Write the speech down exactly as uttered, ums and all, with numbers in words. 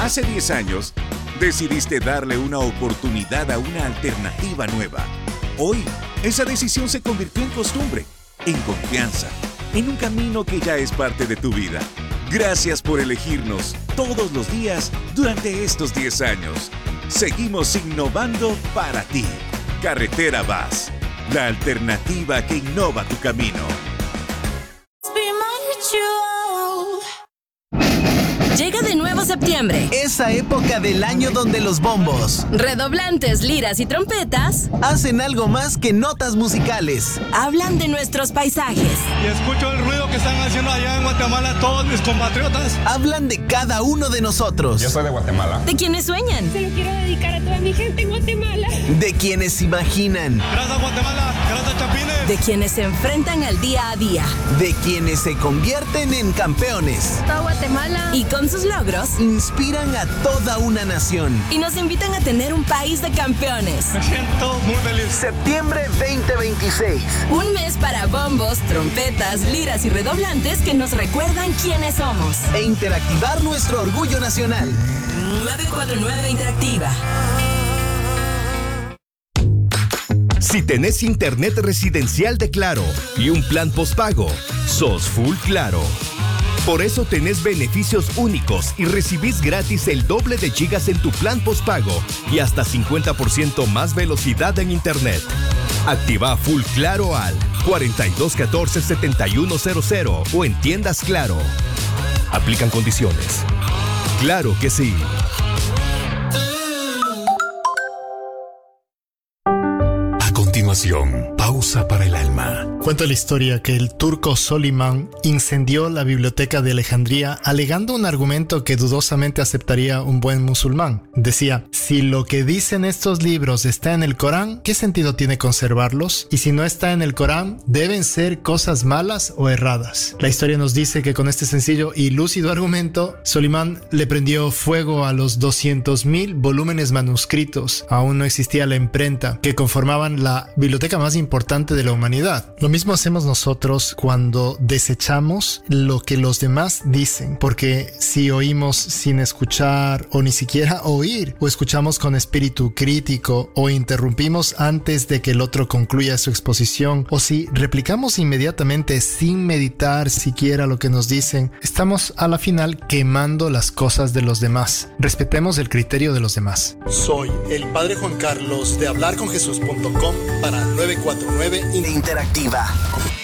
Hace diez años, decidiste darle una oportunidad a una alternativa nueva. Hoy, esa decisión se convirtió en costumbre, en confianza, en un camino que ya es parte de tu vida. Gracias por elegirnos todos los días durante estos diez años. Seguimos innovando para ti. Carretera Vaz, la alternativa que innova tu camino. Llega de nuevo septiembre. Esa época del año donde los bombos, redoblantes, liras y trompetas hacen algo más que notas musicales. Hablan de nuestros paisajes. Y escucho el ruido que están haciendo allá en Guatemala todos mis compatriotas. Hablan de cada uno de nosotros. Yo soy de Guatemala. De quienes sueñan. Se lo quiero dedicar a toda mi gente en Guatemala. De quienes imaginan. Gracias Guatemala, gracias Chapines. De quienes se enfrentan al día a día. De quienes se convierten en campeones. Toda Guatemala. Y con sus logros inspiran a toda una nación. Y nos invitan a tener un país de campeones. Me siento muy feliz. Septiembre veinte veintiséis. Un mes para bombos, trompetas, liras y redoblantes que nos recuerdan quiénes somos. E interactivar nuestro orgullo nacional. nueve cuatro nueve Interactiva. Si tenés internet residencial de Claro y un plan postpago, sos full Claro. Por eso tenés beneficios únicos y recibís gratis el doble de gigas en tu plan postpago y hasta cincuenta por ciento más velocidad en internet. Activa Full Claro al cuarenta y dos catorce setenta y uno cero cero o en tiendas Claro. Aplican condiciones. Claro que sí. Pausa para el alma. Cuenta la historia que el turco Soliman incendió la biblioteca de Alejandría alegando un argumento que dudosamente aceptaría un buen musulmán. Decía, si lo que dicen estos libros está en el Corán, ¿qué sentido tiene conservarlos? Y si no está en el Corán, deben ser cosas malas o erradas. La historia nos dice que con este sencillo y lúcido argumento, Soliman le prendió fuego a los doscientos mil volúmenes manuscritos. Aún no existía la imprenta que conformaban la biblioteca más importante de la humanidad. Lo mismo hacemos nosotros cuando desechamos lo que los demás dicen, porque si oímos sin escuchar o ni siquiera oír, o escuchamos con espíritu crítico, o interrumpimos antes de que el otro concluya su exposición, o si replicamos inmediatamente sin meditar siquiera lo que nos dicen, estamos a la final quemando las cosas de los demás. Respetemos el criterio de los demás. Soy el Padre Juan Carlos de hablar con jesús punto com para nueve cuatro nueve Interactiva.